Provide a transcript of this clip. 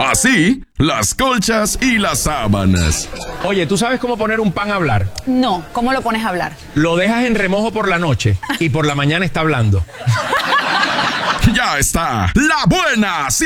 Así, las colchas y las sábanas. Oye, ¿tú sabes cómo poner un pan a hablar? No, ¿cómo lo pones a hablar? Lo dejas en remojo por la noche y por la mañana está hablando. Ya está, la buena